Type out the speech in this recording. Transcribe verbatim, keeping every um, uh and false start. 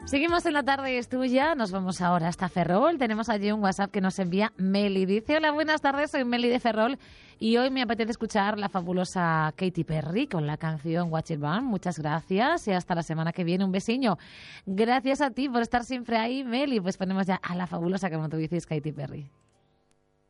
Seguimos en La Tarde es Tuya, nos vamos ahora hasta Ferrol. Tenemos allí un WhatsApp que nos envía Meli. Dice, hola, buenas tardes, soy Meli de Ferrol y hoy me apetece escuchar la fabulosa Katy Perry con la canción Watch It Burn. Muchas gracias y hasta la semana que viene. Un besiño. Gracias a ti por estar siempre ahí, Meli. Pues ponemos ya a la fabulosa, como tú dices, Katy Perry.